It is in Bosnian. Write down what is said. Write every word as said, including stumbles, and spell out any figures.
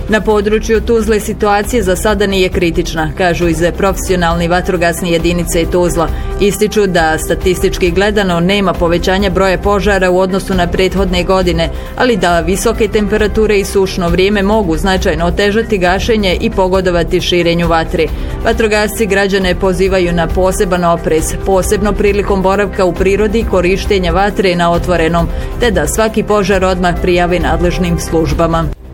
Na području Tuzle situacija za sada nije kritična, kažu iz profesionalne vatrogasne jedinice Tuzla. Ističu da statistički gledano nema povećanja broja požara u odnosu na prethodne godine, ali da visoke temperature i sušno vrijeme mogu značajno otežati gašenje i pogodovati širenju vatre. Vatrogasci građane pozivaju na poseban oprez, posebno prilikom boravka u prirodi i korištenja vatre na otvorenom, te da svaki požar odmah prijave nadležnim službama.